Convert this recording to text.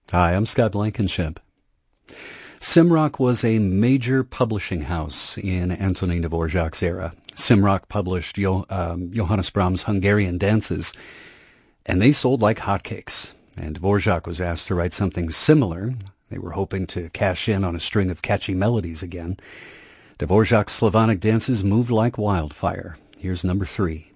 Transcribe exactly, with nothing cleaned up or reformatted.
Hi, I'm Scott Blankenship. Simrock was a major publishing house in Antonin Dvorak's era. Simrock published jo- um, Johannes Brahms' Hungarian dances, and they sold like hotcakes. And Dvorak was asked to write something similar. They were hoping to cash in on a string of catchy melodies again. Dvorak's Slavonic dances moved like wildfire. Here's number three.